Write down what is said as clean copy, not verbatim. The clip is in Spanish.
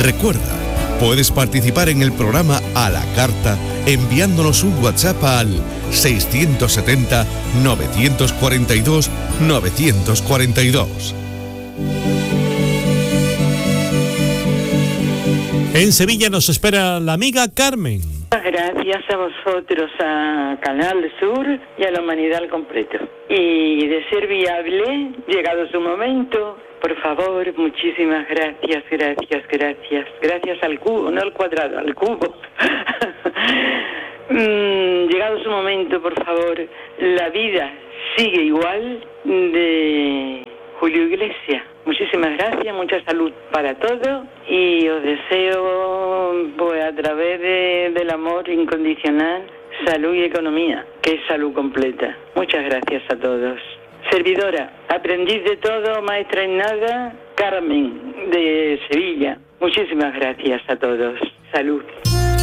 Recuerda, puedes participar en el programa a la carta enviándonos un WhatsApp al 670 942 942. En Sevilla nos espera la amiga Carmen. Gracias a vosotros, a Canal Sur y a la humanidad al completo. Y de ser viable, llegado su momento, por favor, muchísimas gracias. Gracias al cubo, no al cuadrado, al cubo. Llegado su momento, por favor, La vida sigue igual, de Julio Iglesias. Muchísimas gracias, mucha salud para todos y os deseo, pues a través del amor incondicional, salud y economía, que es salud completa. Muchas gracias a todos. Servidora, aprendiz de todo, maestra en nada, Carmen de Sevilla. Muchísimas gracias a todos. Salud.